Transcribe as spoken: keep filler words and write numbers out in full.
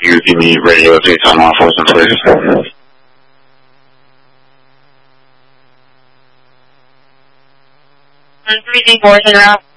You give me radio updates on law enforcement, please. one three four, route.